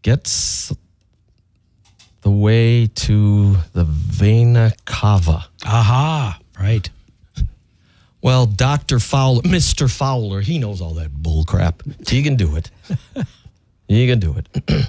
gets the way to the vena cava. Aha, right. Well, Mr. Fowler, he knows all that bull crap. He can do it. He can do it.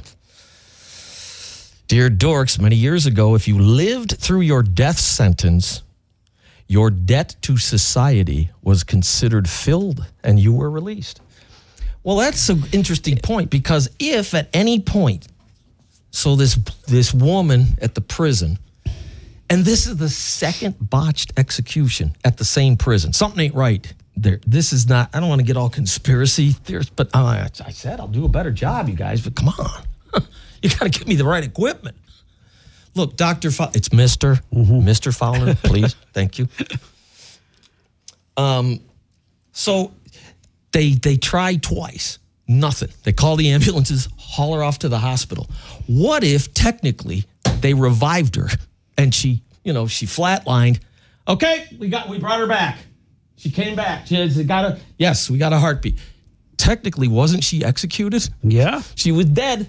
Dear dorks, many years ago, if you lived through your death sentence, your debt to society was considered filled and you were released. Well, that's an interesting point, because if at any point, so this woman at the prison, and this is the second botched execution at the same prison. Something ain't right there. This is not, I don't want to get all conspiracy theories, but I said I'll do a better job, you guys, but come on. You got to give me the right equipment. Look, Dr. Fowler, it's Mr. Mr. Fowler, please. Thank you. So they tried twice. Nothing. They call the ambulances, haul her off to the hospital. What if technically they revived her and she flatlined? Okay, we brought her back. She came back. Yes, we got a heartbeat. Technically, wasn't she executed? Yeah. She was dead.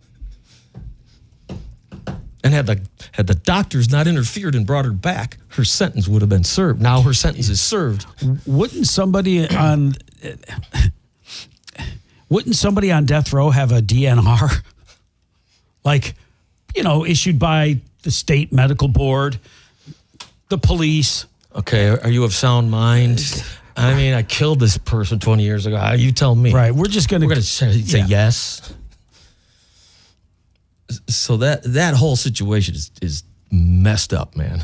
And had the doctors not interfered and brought her back, her sentence would have been served. Now her sentence is served. Wouldn't somebody on death row have a DNR? Like, issued by the state medical board, the police. Okay, are you of sound mind? I mean, I killed this person 20 years ago. You tell me. Right, we're going to say yes. So that whole situation is messed up, man.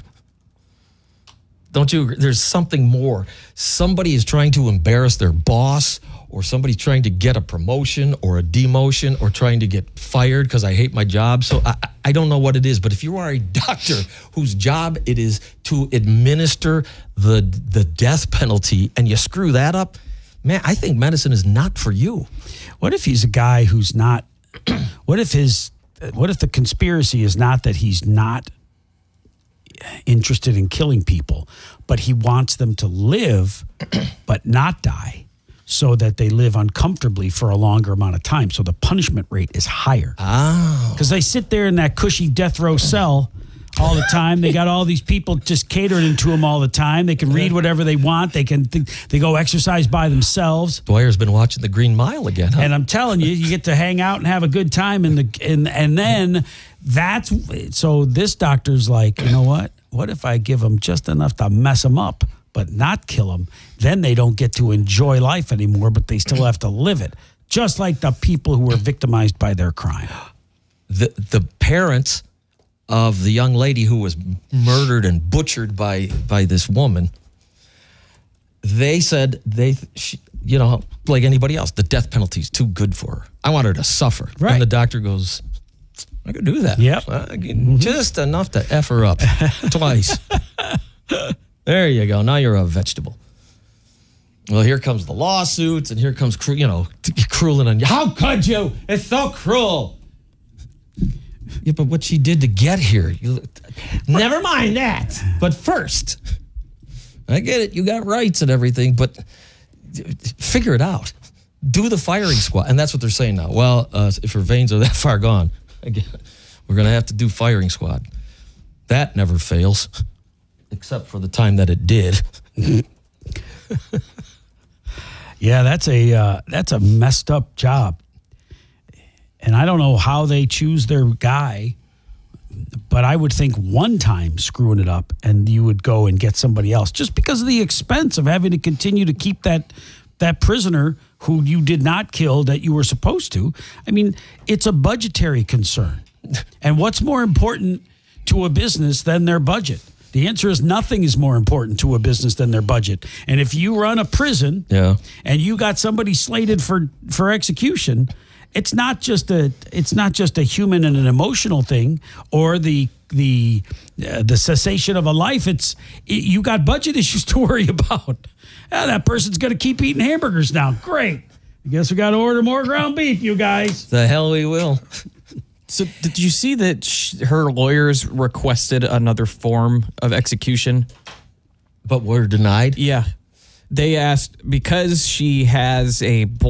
Don't you agree? There's something more. Somebody is trying to embarrass their boss, or somebody's trying to get a promotion or a demotion, or trying to get fired because I hate my job. So I don't know what it is, but if you are a doctor whose job it is to administer the death penalty and you screw that up, man, I think medicine is not for you. What if he's a guy who's not, what if the conspiracy is not that he's not interested in killing people, but he wants them to live but not die, so that they live uncomfortably for a longer amount of time. So the punishment rate is higher. Oh. Because they sit there in that cushy death row cell all the time. They got all these people just catering to them all the time. They can read whatever they want. They go exercise by themselves. Dwyer's been watching the Green Mile again, huh? And I'm telling you, you get to hang out and have a good time. And then so this doctor's like, you know what? What if I give them just enough to mess them up, but not kill them? Then they don't get to enjoy life anymore, but they still have to live it. Just like the people who were victimized by their crime. The parents of the young lady who was murdered and butchered by this woman, they said like anybody else, the death penalty is too good for her. I want her to suffer. Right. And the doctor goes, I could do that. Yep. Just enough to F her up twice. There you go. Now you're a vegetable. Well, here comes the lawsuits, and here comes, cruel and how could you? It's so cruel. Yeah, but what she did to get here. Never mind that. But first, I get it. You got rights and everything, but figure it out. Do the firing squad. And that's what they're saying now. Well, if her veins are that far gone, again, we're going to have to do firing squad. That never fails, except for the time that it did. Yeah, that's a messed up job. And I don't know how they choose their guy, but I would think one time screwing it up and you would go and get somebody else, just because of the expense of having to continue to keep that prisoner who you did not kill that you were supposed to. I mean, it's a budgetary concern. And what's more important to a business than their budget? The answer is nothing is more important to a business than their budget. And if you run a prison and you got somebody slated for execution, it's not just a human and an emotional thing, or the cessation of a life. You got budget issues to worry about. That person's going to keep eating hamburgers now. Great. I guess we got to order more ground beef, you guys. The hell we will. So did you see that her lawyers requested another form of execution? But were denied? Yeah. They asked, because she has a